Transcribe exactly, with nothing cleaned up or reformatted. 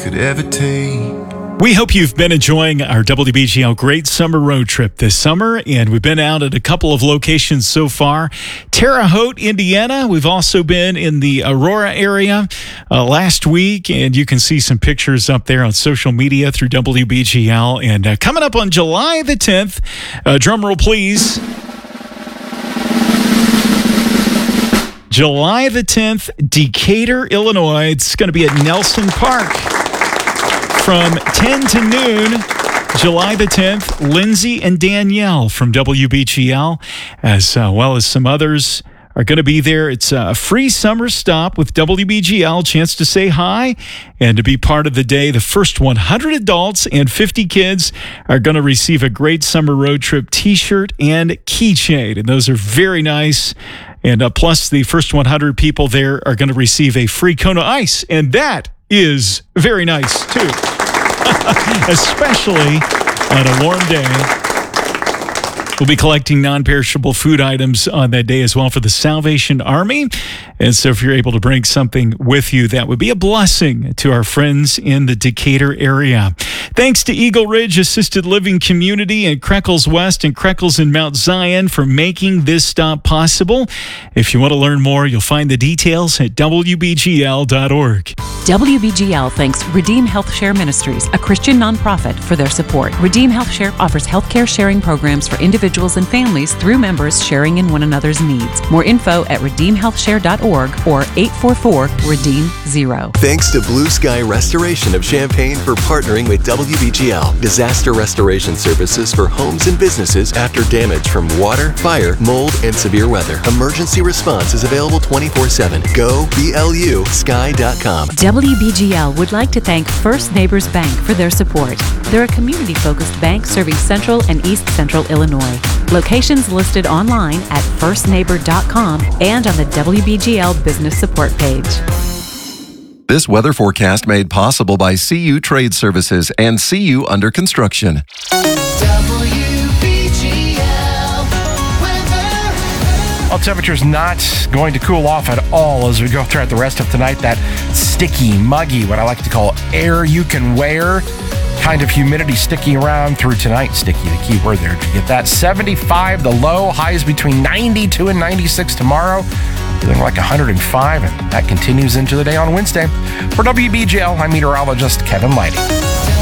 could ever take. We hope you've been enjoying our W B G L Great Summer Road Trip this summer, and we've been out at a couple of locations so far. Terre Haute, Indiana. We've also been in the Aurora area uh, last week, and you can see some pictures up there on social media through W B G L. And uh, coming up on July the tenth, uh, drum roll please. July the tenth, Decatur, Illinois. It's going to be at Nelson Park. From ten to noon, July the tenth, Lindsay and Danielle from W B G L, as uh, well as some others, are going to be there. It's a free summer stop with W B G L, chance to say hi and to be part of the day. The first one hundred adults and fifty kids are going to receive a Great Summer Road Trip t-shirt and keychain, and those are very nice. And uh, plus, the first one hundred people there are going to receive a free Kona Ice, and that is very nice, too. Especially on a warm day. We'll be collecting non-perishable food items on that day as well for the Salvation Army. And so if you're able to bring something with you, that would be a blessing to our friends in the Decatur area. Thanks to Eagle Ridge Assisted Living Community and Creckles West and Creckles in Mount Zion for making this stop possible. If you want to learn more, you'll find the details at W B G L dot org. W B G L thanks Redeem Health Share Ministries, a Christian nonprofit, for their support. Redeem Health Share offers healthcare sharing programs for individuals and families through members sharing in one another's needs. More info at redeem health share dot org or eight four four, redeem zero. Thanks to Blue Sky Restoration of Champaign for partnering with W B G L. Disaster restoration services for homes and businesses after damage from water, fire, mold, and severe weather. Emergency response is available twenty-four seven. Go B L U sky dot com. W B G L would like to thank First Neighbors Bank for their support. They're a community-focused bank serving Central and East Central Illinois. Locations listed online at first neighbor dot com and on the W B G L Business Support page. This weather forecast made possible by C U Trade Services and C U Under Construction. W B G L weather. Well, temperature's not going to cool off at all as we go throughout the rest of tonight. That sticky, muggy, what I like to call air you can wear kind of humidity sticking around through tonight. Sticky, the key word there. To get that seventy-five, the low, highs between ninety-two and ninety-six tomorrow. Feeling like one hundred five, and that continues into the day on Wednesday. For W B G L, I'm meteorologist Kevin Lighty.